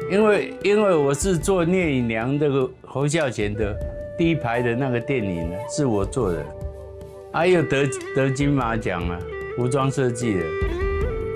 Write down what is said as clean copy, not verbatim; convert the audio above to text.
因为我是做聂隐娘这个侯孝贤的第一排的那个电影是我做的，还有得金马奖啊，服装设计的。